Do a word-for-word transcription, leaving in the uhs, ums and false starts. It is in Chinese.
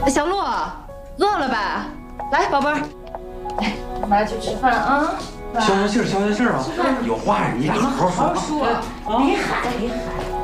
小鹿，饿了吧？来，宝贝儿，来，妈去吃饭啊。 消消气儿，消消气儿啊！有话你得好好说。 别喊，别喊。